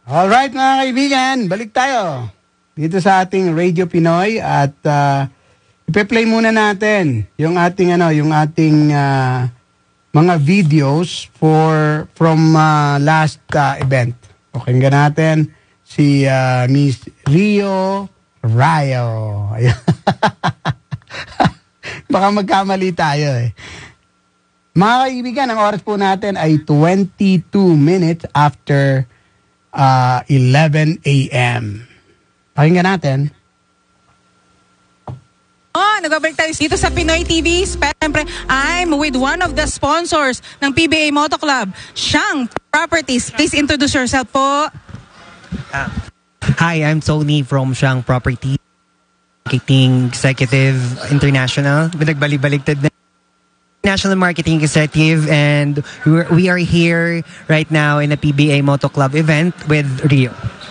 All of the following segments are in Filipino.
Alright mga kaibigan, balik tayo dito sa ating Radio Pinoy at ipe-play muna natin yung ating mga videos from last event. Pakinggan natin si Miss Rio Rayo. Baka magkamali tayo eh. Mga kaibigan, ang oras po natin ay 22 minutes after 11 a.m. Pakinggan natin. Nagbabalik tayo dito sa Pinoy TV. Siyempre, I'm with one of the sponsors ng PBA Moto Club, Shang Properties. Please introduce yourself po. Hi, I'm Tony from Shang Properties, Marketing Executive International. Binagbalik-baligtad na National Marketing Executive, and we are here right now in a PBA Moto Club event with Rio.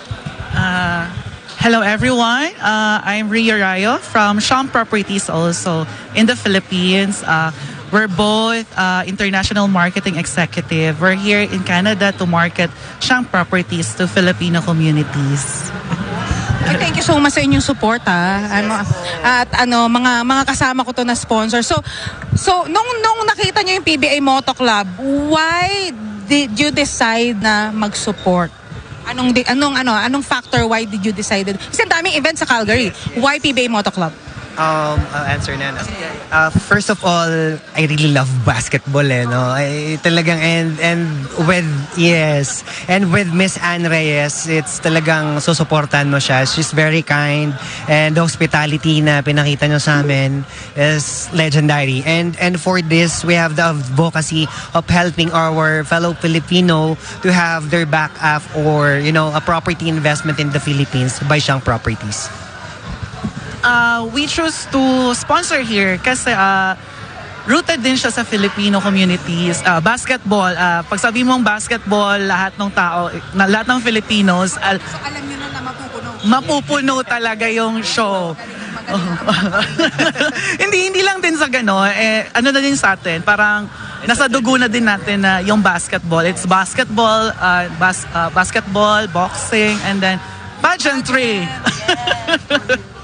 Hello everyone, I'm Rio Rayo from Shang Properties also in the Philippines. We're both international marketing executive. We're here in Canada to market Shang Properties to Filipino communities. Thank you so much sa inyong support mga kasama ko to na sponsor. So nung nakita niyo yung PBA Moto Club, why did you decide na mag-support? Anong factor why did you decide? Kasi ang daming events sa Calgary. Why PBA Moto Club? I'll answer na. First of all, I really love basketball no. Talagang and with Miss Ann Reyes, it's talagang susuportahan mo siya. She's very kind, and the hospitality na pinakita niyo sa amin is legendary. And for this, we have the advocacy of helping our fellow Filipino to have their backup or a property investment in the Philippines by Shang Properties. We choose to sponsor here kasi rooted din siya sa Filipino communities. Basketball, pag sabi mong basketball, lahat ng tao, lahat ng Filipinos, so alam niyo na mapupuno. Mapupuno talaga yung show. hindi lang din sa gano'n, ano na din sa atin, parang nasa dugo na din natin na yung basketball. It's basketball, basketball, boxing, and then pageantry.